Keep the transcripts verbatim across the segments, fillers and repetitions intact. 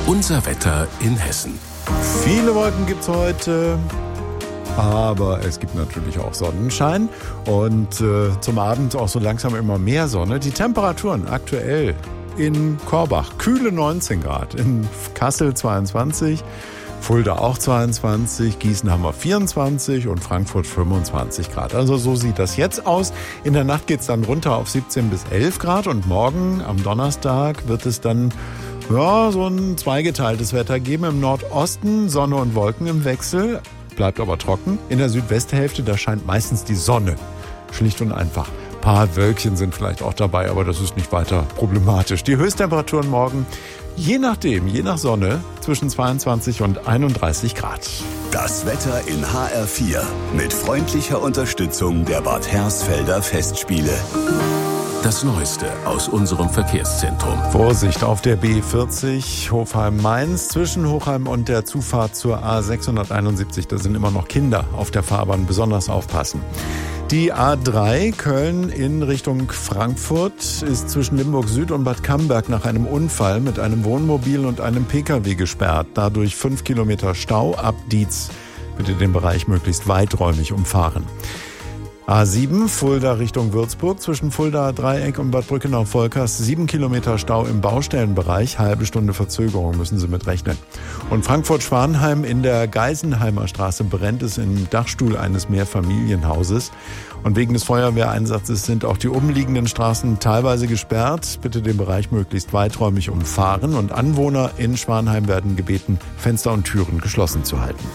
Unser Wetter in Hessen. Viele Wolken gibt's heute, aber es gibt natürlich auch Sonnenschein und äh, zum Abend auch so langsam immer mehr Sonne. Die Temperaturen aktuell in Korbach, kühle neunzehn Grad, in Kassel zweiundzwanzig, Fulda auch zweiundzwanzig, Gießen haben wir vierundzwanzig und Frankfurt fünfundzwanzig Grad. Also so sieht das jetzt aus. In der Nacht geht's dann runter auf siebzehn bis elf Grad und morgen am Donnerstag wird es dann ja, so ein zweigeteiltes Wetter geben. Im Nordosten Sonne und Wolken im Wechsel, bleibt aber trocken. In der Südwesthälfte, da scheint meistens die Sonne. Schlicht und einfach. Ein paar Wölkchen sind vielleicht auch dabei, aber das ist nicht weiter problematisch. Die Höchsttemperaturen morgen, je nachdem, je nach Sonne, zwischen zweiundzwanzig und einunddreißig Grad. Das Wetter in H R vier mit freundlicher Unterstützung der Bad Hersfelder Festspiele. Das Neueste aus unserem Verkehrszentrum. Vorsicht auf der B vierzig Hofheim-Mainz zwischen Hochheim und der Zufahrt zur A sechshunderteinundsiebzig. Da sind immer noch Kinder auf der Fahrbahn. Besonders aufpassen. Die A drei Köln in Richtung Frankfurt ist zwischen Limburg Süd und Bad Camberg nach einem Unfall mit einem Wohnmobil und einem Pkw gesperrt. Dadurch fünf Kilometer Stau ab Dietz. Bitte den Bereich möglichst weiträumig umfahren. A sieben Fulda Richtung Würzburg zwischen Fulda Dreieck und Bad Brückenau-Volkers. Sieben Kilometer Stau im Baustellenbereich. Halbe Stunde Verzögerung müssen Sie mit rechnen. Und Frankfurt-Schwanheim in der Geisenheimer Straße brennt es im Dachstuhl eines Mehrfamilienhauses. Und wegen des Feuerwehreinsatzes sind auch die umliegenden Straßen teilweise gesperrt. Bitte den Bereich möglichst weiträumig umfahren. Und Anwohner in Schwanheim werden gebeten, Fenster und Türen geschlossen zu halten.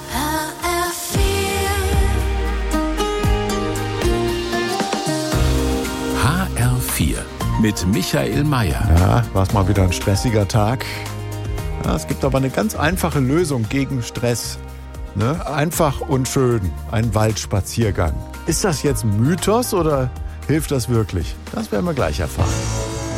H R vier mit Michael Mayer. Ja, war es mal wieder ein stressiger Tag. Ja, es gibt aber eine ganz einfache Lösung gegen Stress. Ne? Einfach und schön, ein Waldspaziergang. Ist das jetzt Mythos oder hilft das wirklich? Das werden wir gleich erfahren.